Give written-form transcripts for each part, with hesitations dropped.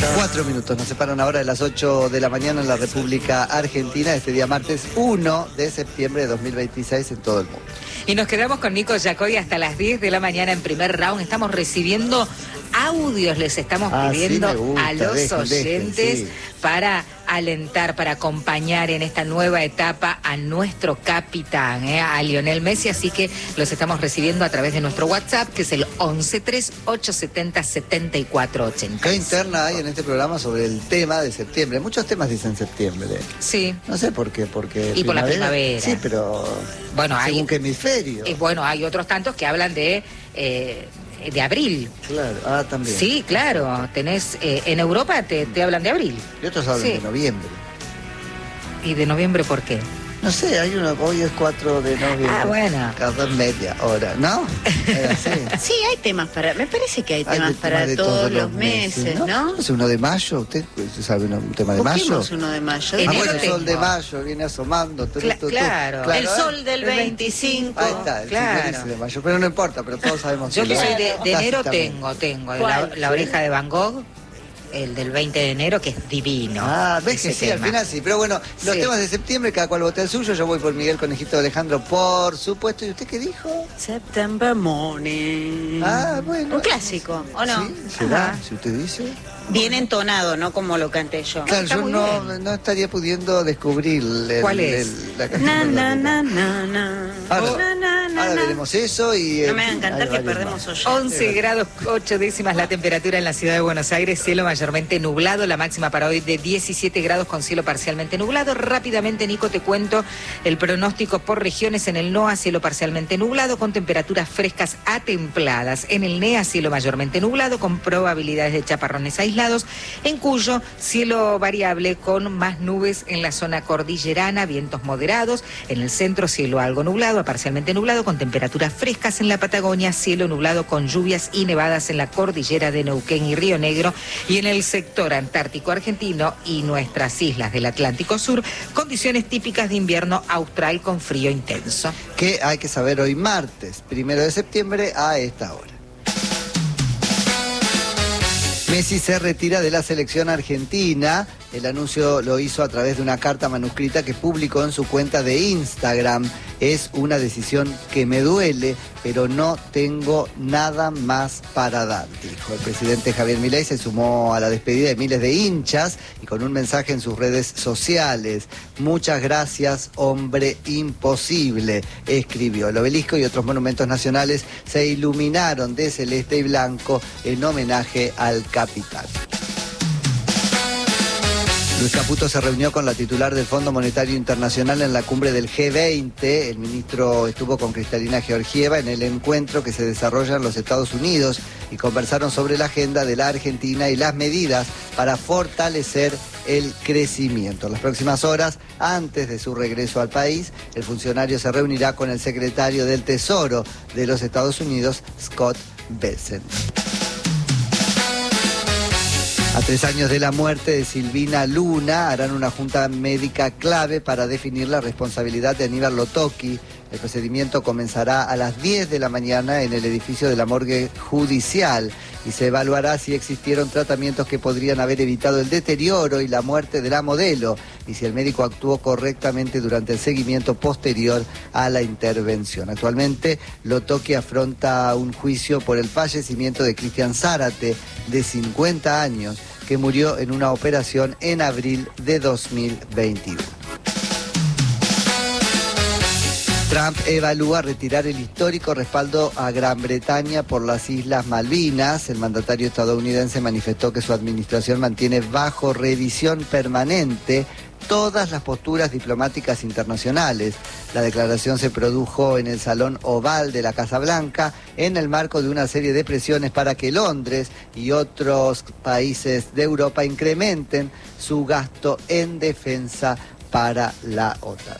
4 minutos, nos separan ahora de las 8 de la mañana en la República Argentina, este día martes 1 de septiembre de 2026 en todo el mundo. Y nos quedamos con Nico Yacoy hasta las 10 de la mañana en primer round. Estamos recibiendo audios, les estamos pidiendo sí gusta, a los oyentes sí, para alentar, para acompañar en esta nueva etapa a nuestro capitán, a Lionel Messi. Así que los estamos recibiendo a través de nuestro WhatsApp, que es el 1138707480. ¿Qué interna hay en este programa sobre el tema de septiembre? Muchos temas dicen septiembre. Sí. No sé por qué, porque y por la primavera. Sí, pero bueno, según qué hemisferio. Bueno, hay otros tantos que hablan de abril. Claro, también. Sí, claro, tenés, en Europa te hablan de abril. Y otros hablan de noviembre. ¿Y de noviembre por qué? No sé, hay uno, hoy es 4 de noviembre. Bueno. Cada media hora, ¿no? Sí, hay temas me parece que hay temas para todos los meses, ¿no? ¿Es uno de mayo? ¿Usted sabe un tema de mayo? Busquemos uno de mayo. Bueno, el sol de mayo viene asomando. Claro. El sol del 25. Ahí está, el claro. de mayo. Pero no importa, pero todos sabemos. Yo que soy de enero tengo la oreja de Van Gogh. El del 20 de enero, que es divino. Ves que sí, al final sí. Pero bueno, los temas de septiembre, cada cual vota el suyo. Yo voy por Miguel Conejito Alejandro, por supuesto. ¿Y usted qué dijo? September Morning. Bueno. Un clásico, ¿o no? Sí, será, si usted dice. Bien entonado, no como lo canté yo. Claro, yo no estaría pudiendo descubrir ¿cuál es? La canción. Ahora veremos eso y... no me hagan cantar que perdemos hoy. 11 grados 8 décimas la temperatura en la ciudad de Buenos Aires, cielo mayormente nublado, la máxima para hoy de 17 grados con cielo parcialmente nublado. Rápidamente, Nico, te cuento el pronóstico por regiones. En el NOA, cielo parcialmente nublado con temperaturas frescas a templadas. En el NEA, cielo mayormente nublado con probabilidades de chaparrones aislados. En Cuyo, cielo variable con más nubes en la zona cordillerana, vientos moderados. En el centro, cielo algo nublado a parcialmente nublado con temperaturas frescas. En la Patagonia, cielo nublado con lluvias y nevadas en la cordillera de Neuquén y Río Negro. Y en el sector antártico argentino y nuestras islas del Atlántico Sur, condiciones típicas de invierno austral con frío intenso. ¿Qué hay que saber hoy martes, 1 de septiembre a esta hora? Messi se retira de la selección argentina. El anuncio lo hizo a través de una carta manuscrita que publicó en su cuenta de Instagram. Es una decisión que me duele, pero no tengo nada más para dar, dijo. El presidente Javier Milei se sumó a la despedida de miles de hinchas y con un mensaje en sus redes sociales. Muchas gracias, hombre imposible, escribió. El obelisco y otros monumentos nacionales se iluminaron de celeste y blanco en homenaje al capitán. Luis Caputo se reunió con la titular del Fondo Monetario Internacional en la cumbre del G20. El ministro estuvo con Cristalina Georgieva en el encuentro que se desarrolla en los Estados Unidos y conversaron sobre la agenda de la Argentina y las medidas para fortalecer el crecimiento. En las próximas horas, antes de su regreso al país, el funcionario se reunirá con el secretario del Tesoro de los Estados Unidos, Scott Bessent. A 3 años de la muerte de Silvina Luna, harán una junta médica clave para definir la responsabilidad de Aníbal Lotocchi. El procedimiento comenzará a las 10 de la mañana en el edificio de la morgue judicial y se evaluará si existieron tratamientos que podrían haber evitado el deterioro y la muerte de la modelo y si el médico actuó correctamente durante el seguimiento posterior a la intervención. Actualmente, Lotocchi afronta un juicio por el fallecimiento de Cristian Zárate, de 50 años, que murió en una operación en abril de 2021. Trump evalúa retirar el histórico respaldo a Gran Bretaña por las Islas Malvinas. El mandatario estadounidense manifestó que su administración mantiene bajo revisión permanente todas las posturas diplomáticas internacionales. La declaración se produjo en el Salón Oval de la Casa Blanca en el marco de una serie de presiones para que Londres y otros países de Europa incrementen su gasto en defensa para la OTAN.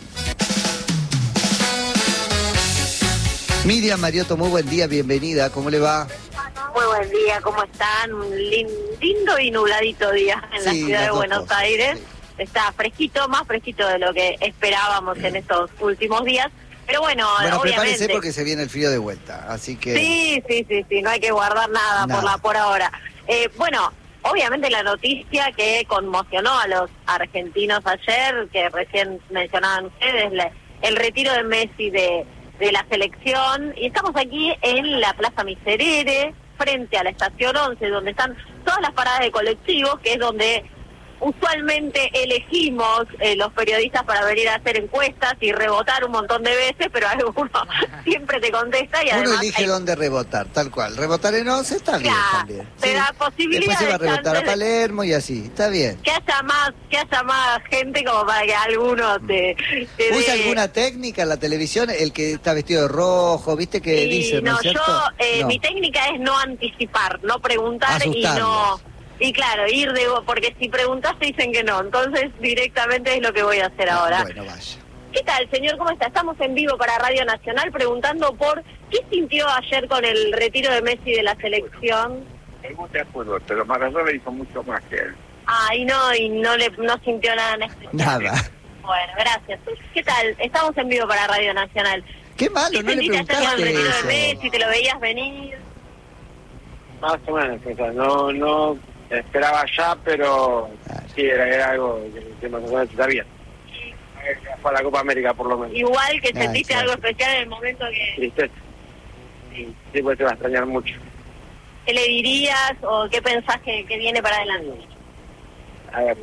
Miriam Mariotto, muy buen día, bienvenida, ¿cómo le va? Muy buen día, ¿cómo están? Un lindo y nubladito día en la ciudad de Buenos Aires. Sí. Está fresquito, más fresquito de lo que esperábamos en estos últimos días. Pero bueno, obviamente... prepárese porque se viene el frío de vuelta, así que... Sí, no hay que guardar nada. Por ahora. Bueno, obviamente la noticia que conmocionó a los argentinos ayer, que recién mencionaban ustedes, el retiro de Messi de la selección, y estamos aquí en la Plaza Miserere, frente a la estación 11, donde están todas las paradas de colectivos, que es donde usualmente elegimos los periodistas para venir a hacer encuestas y rebotar un montón de veces, pero alguno siempre te contesta y además... Uno elige dónde rebotar, tal cual. Rebotar en 11 está bien también. Te da posibilidad. Después se va a rebotar a Palermo y así, está bien. Que haya más gente como para que alguno te ¿Usa alguna técnica en la televisión? El que está vestido de rojo, ¿viste que dice, no es cierto? No. Mi técnica es no anticipar, no preguntar. Asustarlos. Y no... Y claro, porque si preguntas te dicen que no, entonces directamente es lo que voy a hacer ahora. Bueno, vaya. ¿Qué tal, señor? ¿Cómo está? Estamos en vivo para Radio Nacional preguntando por qué sintió ayer con el retiro de Messi de la selección. Me gusta el fútbol, pero Maradona hizo mucho más que él. Y no sintió nada en especial. Nada. Bueno, gracias. ¿Qué tal? Estamos en vivo para Radio Nacional. Qué malo, no le preguntaste ayer con el retiro eso. de Messi? ¿Te lo veías venir? Más o menos, o sea, no esperaba ya, pero sí, era algo que más o menos sabía. Para la Copa América, por lo menos. Igual que sentiste algo especial en el momento que... Tristeza. Sí, pues te va a extrañar mucho. ¿Qué le dirías o qué pensás que viene para adelante? A ver,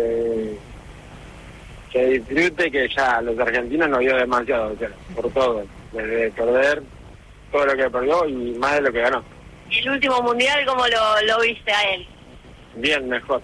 que disfrute, que ya los argentinos no dio demasiado, o sea, por todo. Desde perder todo lo que perdió y más de lo que ganó. ¿Y el último mundial cómo lo viste a él? Bien, mejor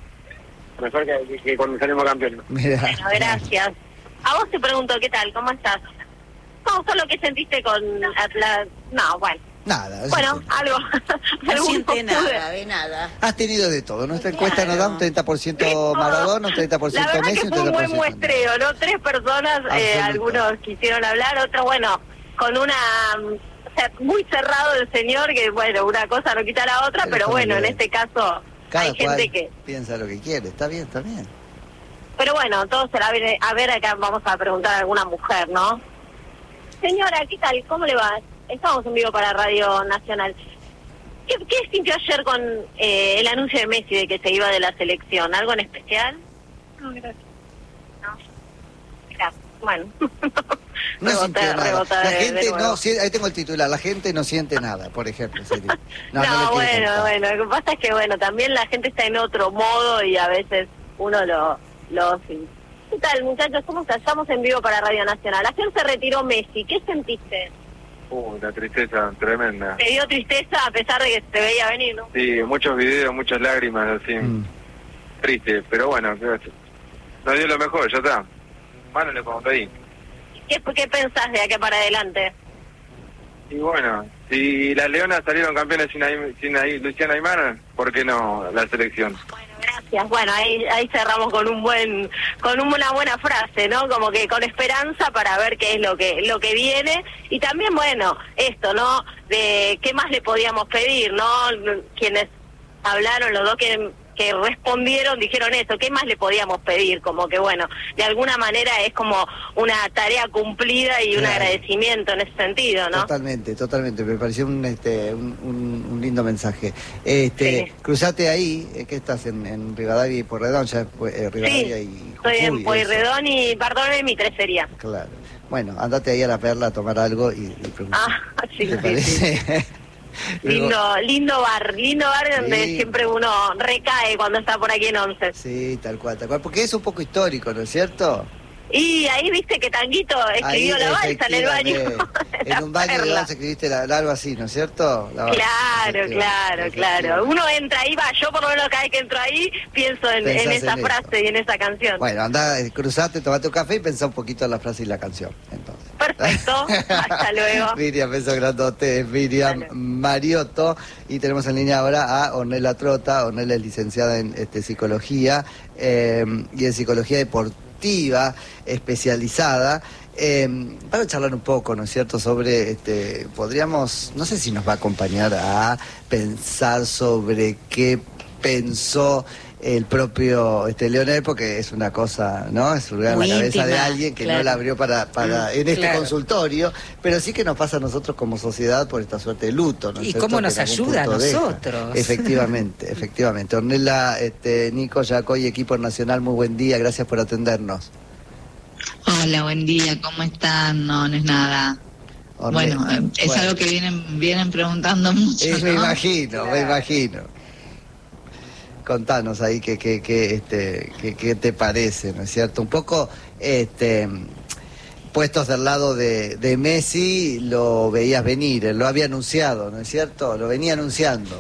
que cuando salimos campeones. Mirá. Bueno, gracias. A vos te pregunto, ¿qué tal? ¿Cómo estás? No, solo que sentiste con No, bueno. Nada. Bueno, algo. No siente nada, de nada. Has tenido de todo. Nuestra encuesta nos da un 30% Maradona, un 30% La verdad Messi, que un 30% fue un buen muestreo, ¿no? 3 personas, algunos quisieron hablar, otros, bueno, con una... O sea, muy cerrado el señor, que bueno, una cosa no quita la otra, pero bueno, en este caso... Cada hay gente cual que piensa lo que quiere, está bien. Pero bueno, todo será a ver acá vamos a preguntar a alguna mujer, ¿no? Señora, ¿qué tal? ¿Cómo le va? Estamos en vivo para Radio Nacional. ¿Qué sintió ayer con el anuncio de Messi de que se iba de la selección? ¿Algo en especial? No, gracias. No. Gracias. Bueno. No sintió nada. La gente no, ahí tengo el titular, la gente no siente nada, por ejemplo. Sería. No bueno, lo que pasa es que bueno, también la gente está en otro modo y a veces uno lo sí. ¿Qué tal, muchachos? ¿Cómo estás? Estamos en vivo para Radio Nacional. Ayer se retiró Messi, ¿qué sentiste? Una tristeza tremenda. ¿Te dio tristeza a pesar de que se veía venir, no? Sí, muchos videos, muchas lágrimas, así, triste, pero bueno, no dio lo mejor, ya está. Mano le pongo ahí. ¿Qué pensás de acá para adelante? Y bueno, si las Leonas salieron campeones sin Luciana Aymar, ¿por qué no la selección? Bueno, gracias. Bueno, ahí cerramos con una buena frase, ¿no? Como que con esperanza para ver qué es lo que viene. Y también, bueno, esto, ¿no? De qué más le podíamos pedir, ¿no? Quienes hablaron, los dos que respondieron, dijeron eso, ¿qué más le podíamos pedir? Como que bueno, de alguna manera es como una tarea cumplida y un agradecimiento en ese sentido, ¿no? Totalmente, me pareció un lindo mensaje. Sí. Cruzate ahí, que estás en Rivadavia y Pueyrredón, ya Rivadavia y Jujuy. Estoy en Pueyrredón y Bartolomé Mitre sería. Claro. Bueno, andate ahí a La Perla a tomar algo y preguntar. Sí. Lindo bar donde siempre uno recae cuando está por aquí en 11. Sí, tal cual, porque es un poco histórico, ¿no es cierto? Y ahí viste que Tanguito escribió ahí, la balsa en el baño. En un baño de 11 escribiste algo así, ¿no es cierto? Claro. Uno entra ahí, yo por lo menos cada vez que entro ahí pienso en esa frase y en esa canción. Bueno, andá, cruzate, tomate un café y pensá un poquito en la frase y la canción, entonces. Perfecto, hasta luego. Miriam, beso grandote, Miriam Mariotto. Y tenemos en línea ahora a Ornella Trota. Ornella es licenciada en psicología y en psicología deportiva especializada. Para charlar un poco, ¿no es cierto?, sobre, podríamos, no sé si nos va a acompañar a pensar sobre qué pensó el propio Lionel, porque es una cosa, ¿no? Es hurgar en la cabeza íntima, de alguien que no la abrió para en este consultorio, pero sí que nos pasa a nosotros como sociedad por esta suerte de luto, ¿no? Y cómo nos ayuda a nosotros. Efectivamente, efectivamente. Ornella, Nico, Yacoy, equipo nacional, muy buen día, gracias por atendernos. Hola, buen día, ¿cómo están? No es nada. Bueno, es algo que vienen preguntando mucho, ¿no? Me imagino. Contanos ahí qué te parece, ¿no es cierto? Un poco puestos del lado de Messi, lo veías venir, él lo había anunciado, ¿no es cierto? Lo venía anunciando.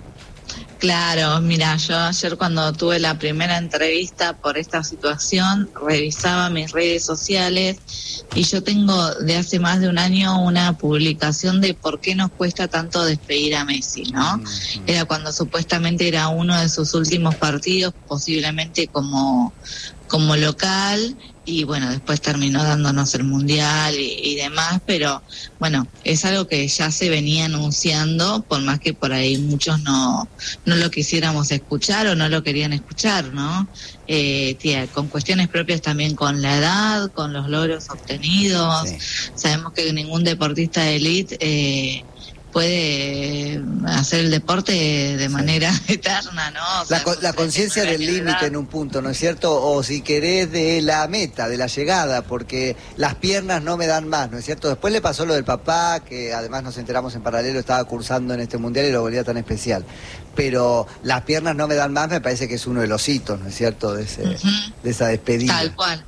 Claro, mira, yo ayer cuando tuve la primera entrevista por esta situación, revisaba mis redes sociales y yo tengo de hace más de un año una publicación de por qué nos cuesta tanto despedir a Messi, ¿no? Era cuando supuestamente era uno de sus últimos partidos, posiblemente como local, y bueno, después terminó dándonos el Mundial y demás, pero bueno, es algo que ya se venía anunciando, por más que por ahí muchos no lo quisiéramos escuchar o no lo querían escuchar, ¿no? Con cuestiones propias también con la edad, con los logros obtenidos. Sí. Sabemos que ningún deportista de élite puede hacer el deporte de manera eterna, ¿no? O sea, la conciencia del límite en un punto, ¿no es cierto? O si querés de la meta, de la llegada, porque las piernas no me dan más, ¿no es cierto? Después le pasó lo del papá, que además nos enteramos en paralelo, estaba cursando en este mundial y lo volvía tan especial. Pero las piernas no me dan más, me parece que es uno de los hitos, ¿no es cierto? De esa despedida. Tal cual.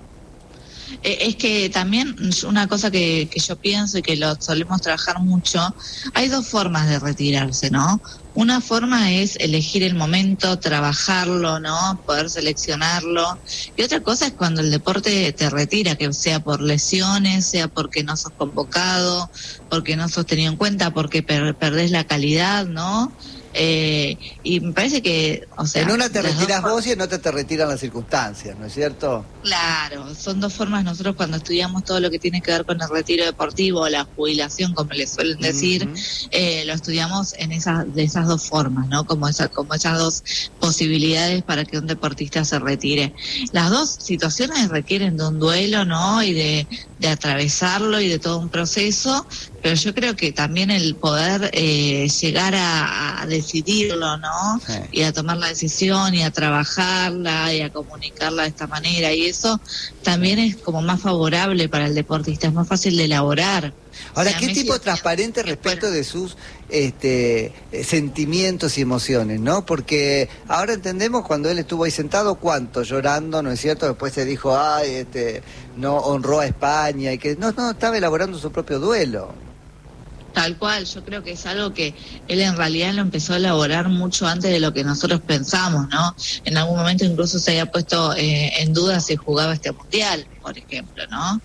Es que también una cosa que yo pienso y que lo solemos trabajar mucho, hay dos formas de retirarse, ¿no? Una forma es elegir el momento, trabajarlo, ¿no? Poder seleccionarlo. Y otra cosa es cuando el deporte te retira, que sea por lesiones, sea porque no sos convocado, porque no sos tenido en cuenta, porque perdés la calidad, ¿no? Y me parece que, o sea, en una te retiras vos y en otra te retiran las circunstancias, ¿no es cierto? Claro, son dos formas. Nosotros cuando estudiamos todo lo que tiene que ver con el retiro deportivo o la jubilación, como le suelen decir, lo estudiamos de esas dos formas, ¿no? Como esas dos posibilidades para que un deportista se retire. Las dos situaciones requieren de un duelo, ¿no? Y de atravesarlo y de todo un proceso, pero yo creo que también el poder llegar a decidirlo, ¿no? Sí. Y a tomar la decisión y a trabajarla y a comunicarla de esta manera, y eso también es como más favorable para el deportista, es más fácil de elaborar. Ahora, ¿qué tipo transparente respecto de sus sentimientos y emociones, ¿no? Porque ahora entendemos cuando él estuvo ahí sentado, cuánto, llorando, ¿no es cierto? Después se dijo, no honró a España, y que no estaba elaborando su propio duelo. Tal cual, yo creo que es algo que él en realidad lo empezó a elaborar mucho antes de lo que nosotros pensamos, ¿no? En algún momento incluso se había puesto en duda si jugaba este mundial, por ejemplo, ¿no?